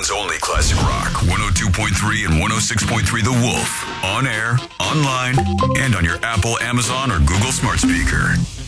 Oakland's only classic rock, 102.3 and 106.3 The Wolf. On air, online, and on your Apple, Amazon, or Google smart speaker.